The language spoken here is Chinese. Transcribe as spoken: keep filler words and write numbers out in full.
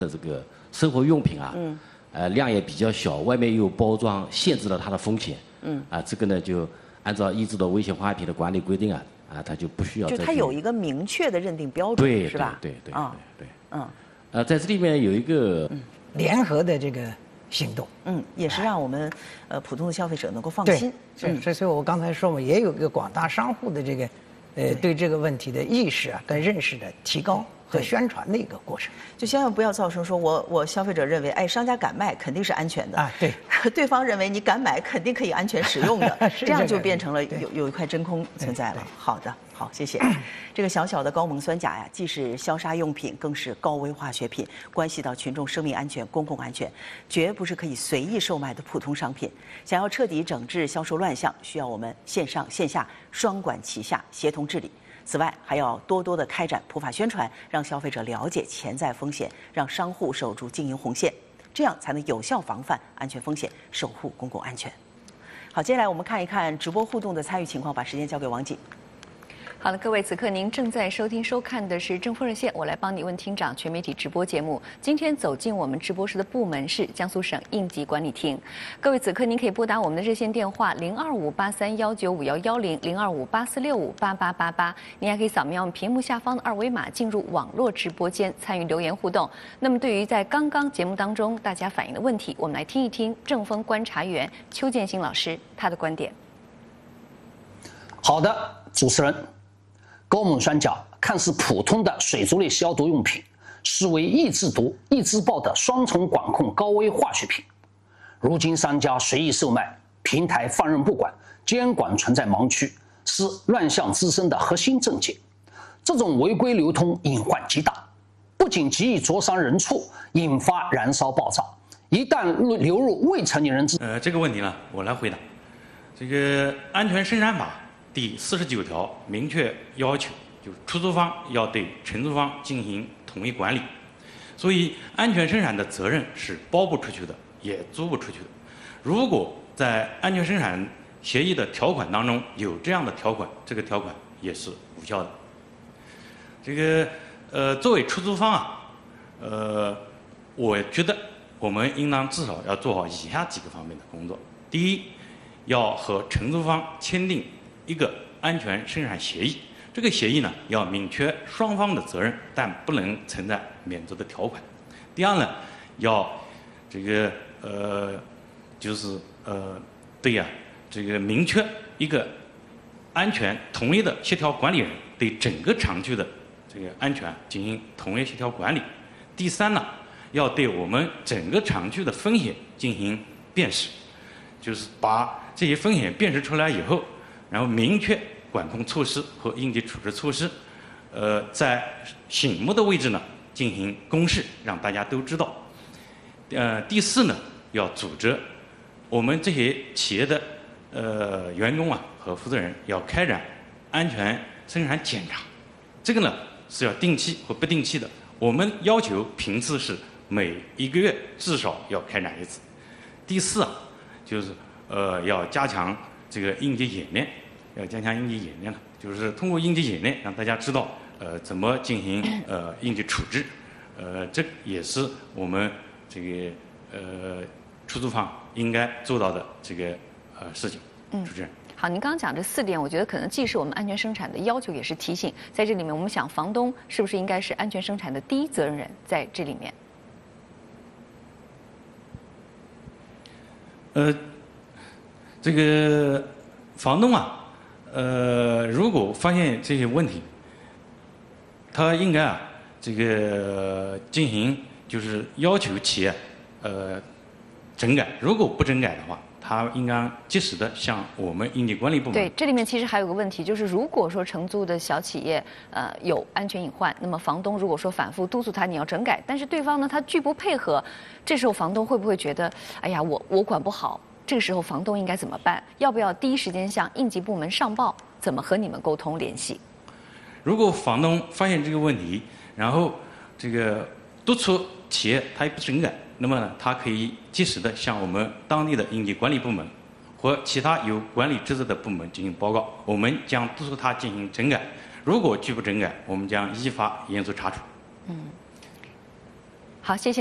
的这个生活用品啊，嗯，呃量也比较小，外面又有包装，限制了它的风险，嗯，啊这个呢就按照一制的危险化学品的管理规定啊，啊它就不需要再。 就它有一个明确的认定标准， 对是吧？ 对对对啊对， 嗯， 呃在这里面有一个联合的这个行动， 嗯，也是让我们呃普通的消费者能够放对心。 是，所以所以我刚才说嘛，也有一个广大商户的这个，呃，对这个问题的意识啊跟认识的提高和宣传的一个过程。 就千万不要造成说我我消费者认为，哎，商家敢卖肯定是安全的啊，对， 对方认为你敢买肯定可以安全使用的， 是这样就这个变成了对有有一块真空存在了对对。 好的，好，谢谢。这个小小的高锰酸钾呀，既是消杀用品，更是高危化学品，关系到群众生命安全、公共安全，绝不是可以随意售卖的普通商品。想要彻底整治销售乱象，需要我们线上线下双管齐下，协同治理。此外，还要多多的开展普法宣传，让消费者了解潜在风险，让商户守住经营红线，这样才能有效防范安全风险，守护公共安全。好，接下来我们看一看直播互动的参与情况，把时间交给王锦。 好的，各位，此刻您正在收听收看的是正风热线，我来帮你问厅长全媒体直播节目。今天走进我们直播室的部门是江苏省应急管理厅。各位，此刻您可以拨打我们的热线电话零二五八三幺九五幺幺零零二五八四六五八八八八，您还可以扫描屏幕下方的二维码进入网络直播间参与留言互动。那么，对于在刚刚节目当中大家反映的问题，我们来听一听正风观察员邱建新老师他的观点。 好的，主持人。高锰酸钾看似普通的水族类消毒用品，实为易制毒、易制爆的双重管控高危化学品。如今商家随意售卖，平台放任不管，监管存在盲区，是乱象滋生的核心症结。这种违规流通隐患极大，不仅极易灼伤人畜，引发燃烧爆炸，一旦流入未成年人之…… 呃，这个问题呢，我来回答。这个安全生产法第四十九条明确要求，就是出租方要对承租方进行统一管理，所以安全生产的责任是包不出去的，也租不出去的。如果在安全生产协议的条款当中有这样的条款，这个条款也是无效的。这个呃，作为出租方啊，呃，我觉得我们应当至少要做好以下几个方面的工作。第一，要和承租方签订一个安全生产协议，这个协议呢要明确双方的责任，但不能存在免责的条款。第二呢，要这个呃，就是呃，对呀、啊，这个明确一个安全统一的协调管理人，对整个厂区的这个安全进行统一协调管理。第三呢，要对我们整个厂区的风险进行辨识，就是把这些风险辨识出来以后，然后明确管控措施和应急处置措施，呃，在醒目的位置呢进行公示，让大家都知道。呃，第四呢，要组织我们这些企业的呃员工啊和负责人要开展安全生产检查，这个呢是要定期和不定期的。我们要求频次是每一个月至少要开展一次。第四啊，就是呃要加强这个应急演练。要加强应急演练了，就是通过应急演练让大家知道，呃，怎么进行呃应急处置，呃，这也是我们这个呃出租方应该做到的这个呃事情。 嗯， 主持人。 好，您刚刚讲这四点，我觉得可能既是我们安全生产的要求，也是提醒。在这里面，我们想房东是不是应该是安全生产的第一责任人？在这里面， 呃，这个房东啊。呃，如果发现这些问题，他应该啊，这个进行就是要求企业呃整改。如果不整改的话，他应该及时的向我们应急管理部门。 对，这里面其实还有个问题，就是如果说承租的小企业呃有安全隐患，那么房东如果说反复督促他你要整改，但是对方呢他拒不配合，这时候房东会不会觉得，哎呀，我我管不好？这个时候房东应该怎么办？要不要第一时间向应急部门上报？怎么和你们沟通联系？ 如果房东发现这个问题，然后这个督促企业他也不整改，那么呢，他可以及时的向我们当地的应急管理部门和其他有管理职责的部门进行报告，我们将督促他进行整改。如果拒不整改，我们将依法严肃查处。 嗯。 好，谢谢。